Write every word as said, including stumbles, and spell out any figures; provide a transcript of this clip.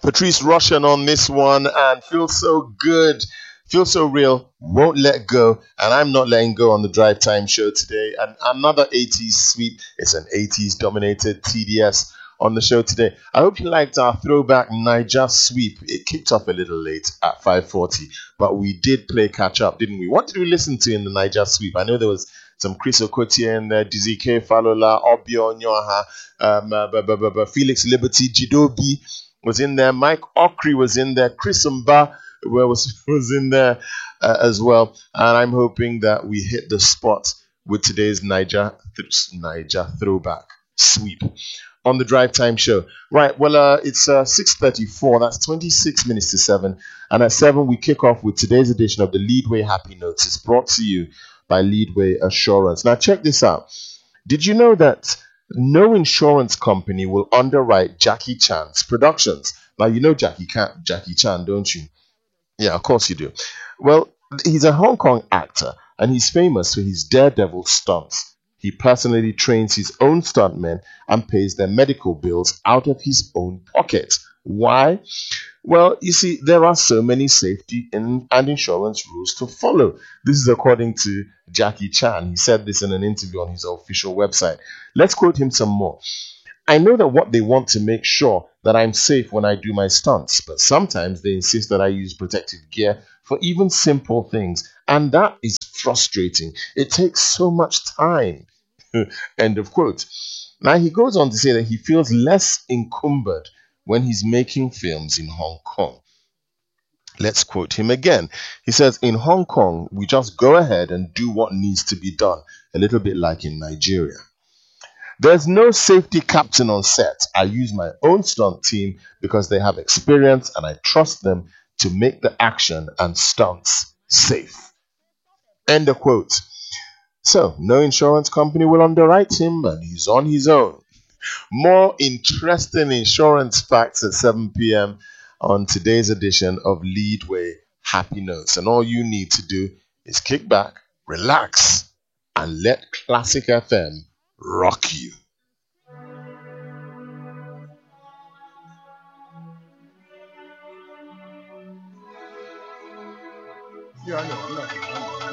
Patrice Russian on this one, and feels so good, feels so real, won't let go, and I'm not letting go on the Drive Time show today. And another eighties sweep. It's an eighties dominated T D S on the show today. I hope you liked our throwback Niger sweep. It kicked off a little late at five forty, but we did play catch up, didn't we? What did we listen to in the Niger sweep? I know there was some Chris Okotie in there, Dizike Falola, Obio Nyoha, um, uh, b- b- b- b- Felix Liberty, Jidobi was in there, Mike Okri was in there, Chris Mba was, was in there uh, as well. And I'm hoping that we hit the spot with today's Niger, th- Niger throwback sweep on the Drive Time show. Right, well, uh, it's uh, six thirty-four. That's twenty-six minutes to seven. And at seven, we kick off with today's edition of the Leadway Happy Notes. It's brought to you by Leadway Assurance. Now, check this out. Did you know that no insurance company will underwrite Jackie Chan's productions? Now, you know Jackie, Can- Jackie Chan, don't you? Yeah, of course you do. Well, he's a Hong Kong actor, and he's famous for his daredevil stunts. He personally trains his own stuntmen and pays their medical bills out of his own pocket. Why? Well, you see, there are so many safety in, and insurance rules to follow. This is according to Jackie Chan. He said this in an interview on his official website. Let's quote him some more. I know that what they want to make sure that I'm safe when I do my stunts, but sometimes they insist that I use protective gear for even simple things, and that is frustrating. It takes so much time. End of quote. Now, he goes on to say that he feels less encumbered when he's making films in Hong Kong. Let's quote him again. He says, in Hong Kong, we just go ahead and do what needs to be done, a little bit like in Nigeria. There's no safety captain on set. I use my own stunt team because they have experience and I trust them to make the action and stunts safe. End of quote. So, no insurance company will underwrite him and he's on his own. More interesting insurance facts at seven p.m. on today's edition of Leadway Happy Notes. And all you need to do is kick back, relax, and let Classic F M rock you. Yeah, I know. I'm not.